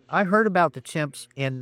I heard about the chimps in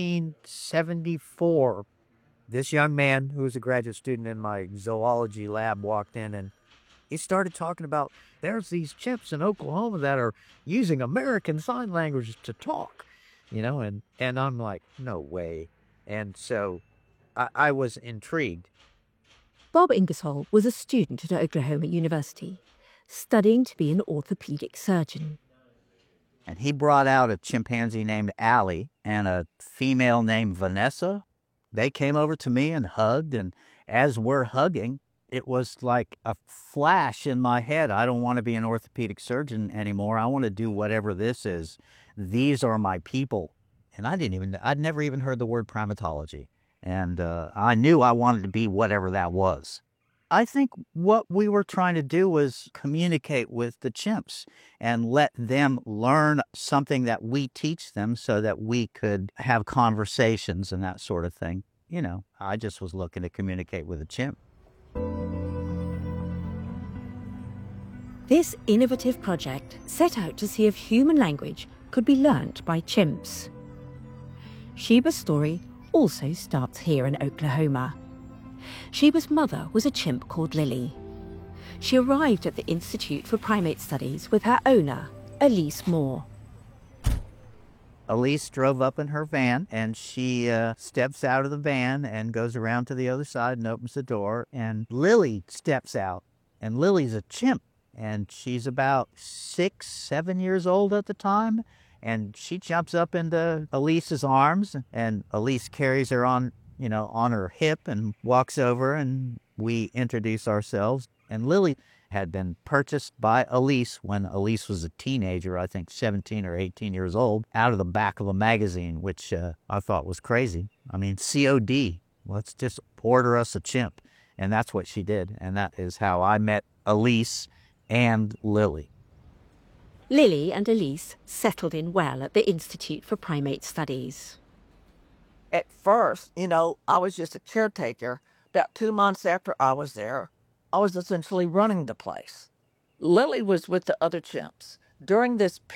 1974. This young man who was a graduate student in my zoology lab walked in and he started talking about there's these chimps in Oklahoma that are using American Sign Language to talk, and I'm like, no way. And so I was intrigued. Bob Ingersoll was a student at Oklahoma University, studying to be an orthopedic surgeon. And he brought out a chimpanzee named Allie and a female named Vanessa. They came over to me and hugged, and as we're hugging, it was like a flash in my head. I don't want to be an orthopedic surgeon anymore. I want to do whatever this is. These are my people. And I'd never even heard the word primatology. And I knew I wanted to be whatever that was. I think what we were trying to do was communicate with the chimps and let them learn something that we teach them so that we could have conversations and that sort of thing. I just was looking to communicate with a chimp. This innovative project set out to see if human language could be learnt by chimps. Sheba's story also starts here in Oklahoma. Sheba's mother was a chimp called Lily. She arrived at the Institute for Primate Studies with her owner, Elise Moore. Elise drove up in her van, and she steps out of the van and goes around to the other side and opens the door, and Lily steps out. And Lily's a chimp, and she's about 6, 7 years old at the time, and she jumps up into Elise's arms, and Elise carries her on her hip and walks over, and we introduce ourselves. And Lily had been purchased by Elise when Elise was a teenager, I think 17 or 18 years old, out of the back of a magazine, which I thought was crazy. I mean, COD, let's just order us a chimp. And that's what she did. And that is how I met Elise and Lily. Lily and Elise settled in well at the Institute for Primate Studies. At first, I was just a caretaker. About 2 months after I was there, I was essentially running the place. Lily was with the other chimps. During this